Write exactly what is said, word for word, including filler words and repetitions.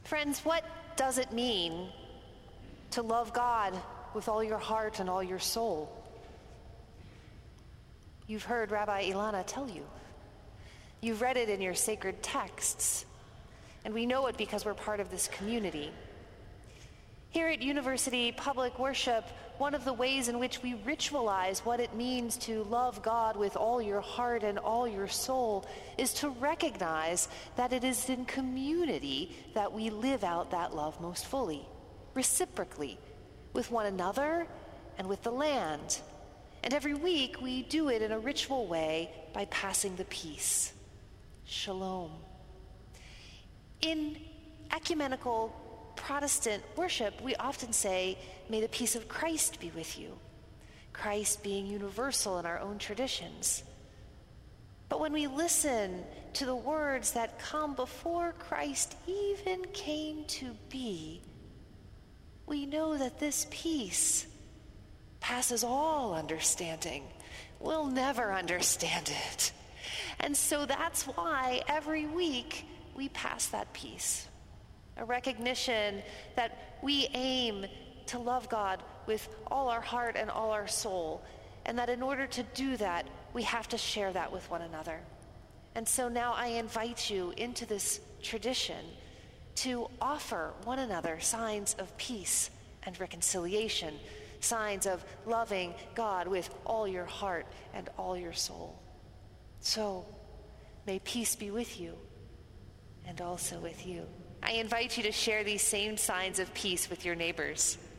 Friends, what does it mean to love God with all your heart and all your soul? You've heard Rabbi Ilana tell you. You've read it in your sacred texts, and we know it because we're part of this community. Here at University Public Worship, one of the ways in which we ritualize what it means to love God with all your heart and all your soul is to recognize that it is in community that we live out that love most fully, reciprocally, with one another and with the land. And every week we do it in a ritual way by passing the peace. Shalom. In ecumenical Protestant worship, we often say, "May the peace of Christ be with you," Christ being universal in our own traditions. But when we listen to the words that come before Christ even came to be, we know that this peace passes all understanding. We'll never understand it. And so that's why every week we pass that peace. A recognition that we aim to love God with all our heart and all our soul, and that in order to do that, we have to share that with one another. And so now I invite you into this tradition to offer one another signs of peace and reconciliation, signs of loving God with all your heart and all your soul. So, may peace be with you and also with you. I invite you to share these same signs of peace with your neighbors.